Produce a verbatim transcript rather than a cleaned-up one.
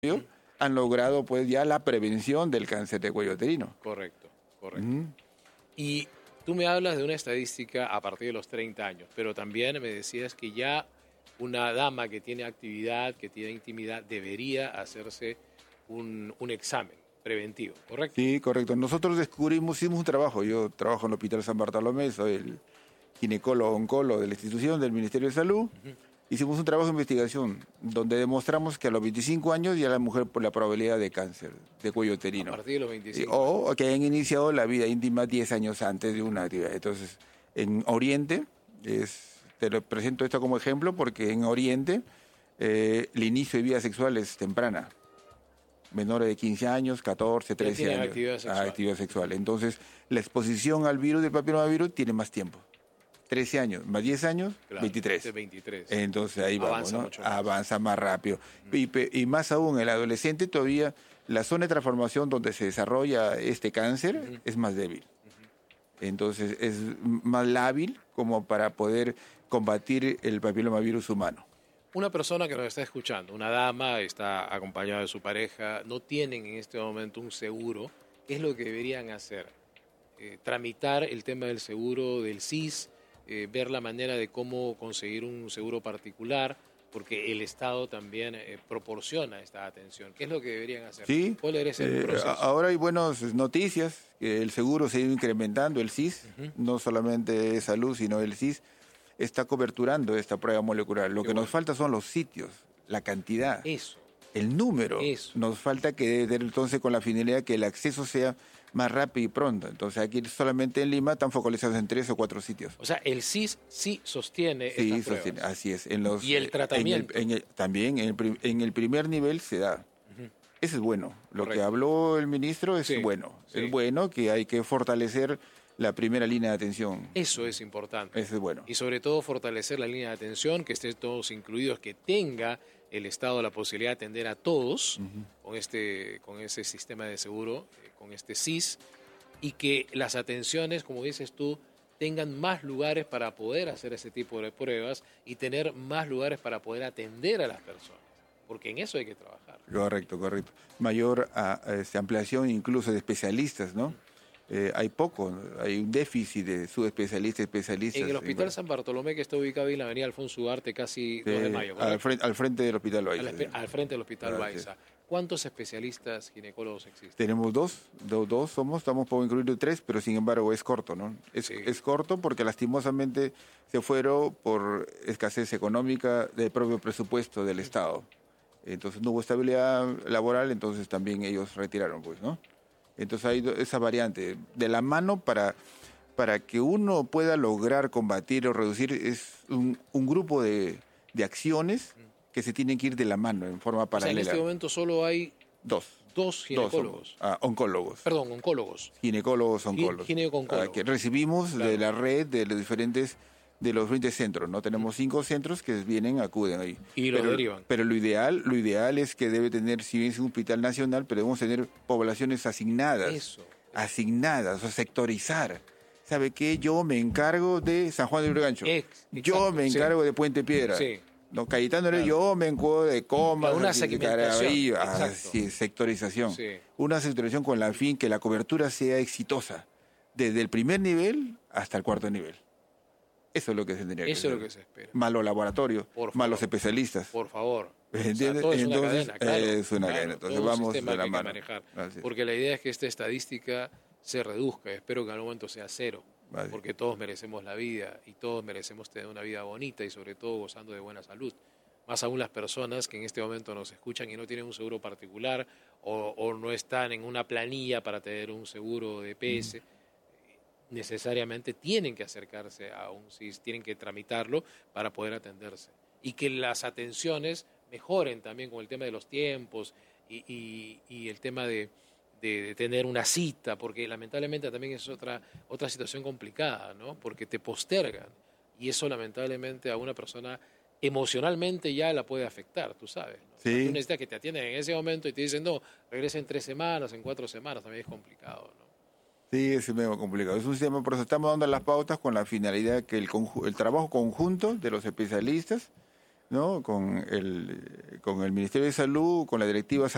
uh-huh. han logrado pues ya la prevención del cáncer de cuello uterino. Correcto, correcto. Uh-huh. Y tú me hablas de una estadística a partir de los treinta años, pero también me decías que ya una dama que tiene actividad, que tiene intimidad, debería hacerse un, un examen preventivo, ¿correcto? Sí, correcto. Nosotros descubrimos, hicimos un trabajo. Yo trabajo en el Hospital San Bartolomé, soy el ginecólogo oncólogo de la institución del Ministerio de Salud. Uh-huh. Hicimos un trabajo de investigación donde demostramos que a los veinticinco años ya la mujer por la probabilidad de cáncer de cuello uterino. A partir de los veinticinco. O que hayan iniciado la vida íntima diez años antes de una actividad. Entonces, en Oriente, es, te lo presento esto como ejemplo porque en Oriente eh, el inicio de vida sexual es temprana. Menores de quince años, catorce, trece años. Actividad sexual. actividad sexual. Entonces, la exposición al virus del papillomavirus tiene más tiempo. trece años, más diez años, claro, veintitrés. veintitrés. Entonces ahí Avanza vamos, ¿no? mucho más. Avanza más rápido. Mm. Y, y más aún, el adolescente todavía, la zona de transformación donde se desarrolla este cáncer uh-huh. es más débil. Uh-huh. Entonces es más lábil como para poder combatir el papillomavirus humano. Una persona que nos está escuchando, una dama, está acompañada de su pareja, no tienen en este momento un seguro. ¿Qué es lo que deberían hacer? Eh, tramitar el tema del seguro del S I S, eh, ver la manera de cómo conseguir un seguro particular, porque el Estado también eh, proporciona esta atención. ¿Qué es lo que deberían hacer? Sí, ¿Cuál es el eh, proceso? Ahora hay buenas noticias, que el seguro se ha ido incrementando, el S I S, uh-huh. no solamente salud, sino el S I S, está coberturando esta prueba molecular. Lo Qué que bueno. nos falta son los sitios, la cantidad, Eso. el número. Eso. Nos falta que entonces con la finalidad que el acceso sea más rápido y pronto. Entonces aquí solamente en Lima están focalizados en tres o cuatro sitios. O sea, el S I S sí sostiene sí, estas sostiene, pruebas. así es. En los, y el tratamiento. En el, en el, también en el, en el primer nivel se da. Uh-huh. Eso es bueno. Lo Correcto. que habló el ministro es sí, bueno. Sí. Es bueno que hay que fortalecer la primera línea de atención. Eso es importante. Eso es bueno. Y sobre todo fortalecer la línea de atención, que estén todos incluidos, que tenga el Estado la posibilidad de atender a todos uh-huh. con, este, con ese sistema de seguro, eh, con este S I S, y que las atenciones, como dices tú, tengan más lugares para poder hacer ese tipo de pruebas y tener más lugares para poder atender a las personas, porque en eso hay que trabajar. Correcto, correcto. Mayor a, a, a, ampliación incluso de especialistas, ¿no? Eh, hay poco, hay un déficit de subespecialistas, especialistas. En el Hospital en... San Bartolomé, que está ubicado en la avenida Alfonso Ugarte, casi de, dos de mayo. Al frente, al frente del Hospital Baiza. Al, al frente del Hospital Baiza. ¿Cuántos especialistas ginecólogos existen? Tenemos dos, dos, dos somos, estamos por incluir tres, pero sin embargo es corto, ¿no? Es, sí. es corto porque lastimosamente se fueron por escasez económica del propio presupuesto del Estado. Entonces no hubo estabilidad laboral, entonces también ellos retiraron, pues, ¿no? Entonces hay esa variante de la mano para, para que uno pueda lograr combatir o reducir, es un, un grupo de, de acciones que se tienen que ir de la mano en forma paralela. O sea, en este momento solo hay dos, dos ginecólogos. Dos, ah, oncólogos. Perdón, oncólogos. Ginecólogos, oncólogos. Ginecólogos. Ah, que recibimos claro. de la red de los diferentes de los veinte centros, ¿no? Tenemos cinco centros que vienen, acuden ahí. Y lo pero, derivan. Pero lo ideal, lo ideal es que debe tener, si bien es un hospital nacional, pero debemos tener poblaciones asignadas. Eso. Asignadas, o sectorizar. ¿Sabe qué? Yo me encargo de San Juan de Lurigancho. Ex, yo me encargo sí. de Puente Piedra. Sí. No, Cayetano, claro. yo me encargo de Comas. Una segmentación. Así, sectorización. Sí. Una sectorización con la fin que la cobertura sea exitosa. Desde el primer nivel hasta el cuarto nivel. Eso es lo que se tendría que Eso hacer. es lo que se espera. Más los laboratorios, más los especialistas. Por favor. ¿Entiendes? O sea, todo es Entonces, una cadena, claro. Es una claro, cadena. Entonces todo vamos de la mano. Manejar. Porque la idea es que esta estadística se reduzca. Espero que en algún momento sea cero. Vale. Porque todos merecemos la vida y todos merecemos tener una vida bonita y sobre todo gozando de buena salud. Más aún las personas que en este momento nos escuchan y no tienen un seguro particular o, o no están en una planilla para tener un seguro de P S. Mm. necesariamente tienen que acercarse a un S I S, tienen que tramitarlo para poder atenderse. Y que las atenciones mejoren también con el tema de los tiempos y, y, y el tema de, de, de tener una cita, porque lamentablemente también es otra, otra situación complicada, ¿no? Porque te postergan y eso lamentablemente a una persona emocionalmente ya la puede afectar, tú sabes, ¿no? Sí. O sea, tú necesitas que te atiendan en ese momento y te dicen, no, regresa en tres semanas, en cuatro semanas, también es complicado, ¿no? Sí, es medio complicado. Es un sistema, por eso estamos dando las pautas con la finalidad que el, el trabajo conjunto de los especialistas, ¿no? Con el, con el Ministerio de Salud, con la directiva